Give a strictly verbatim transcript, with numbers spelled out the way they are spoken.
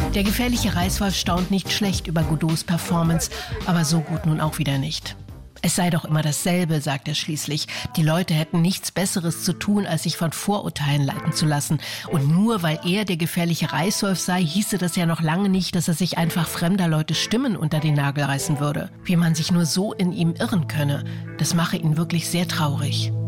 Der gefährliche Reißwolf staunt nicht schlecht über Godots Performance, aber so gut nun auch wieder nicht. Es sei doch immer dasselbe, sagt er schließlich. Die Leute hätten nichts Besseres zu tun, als sich von Vorurteilen leiten zu lassen. Und nur weil er der gefährliche Reißwolf sei, hieße das ja noch lange nicht, dass er sich einfach fremder Leute Stimmen unter den Nagel reißen würde. Wie man sich nur so in ihm irren könne, das mache ihn wirklich sehr traurig.